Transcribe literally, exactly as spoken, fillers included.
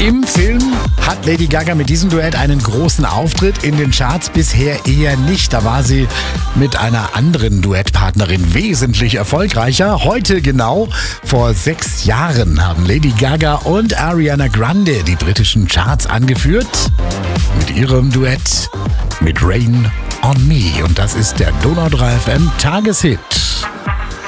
Im Film hat Lady Gaga mit diesem Duett einen großen Auftritt, in den Charts bisher eher nicht. Da war sie mit einer anderen Duettpartnerin wesentlich erfolgreicher. Heute genau vor sechs Jahren haben Lady Gaga und Ariana Grande die britischen Charts angeführt mit ihrem Duett mit Rain on Me. Und das ist der Donau drei F M Tageshit.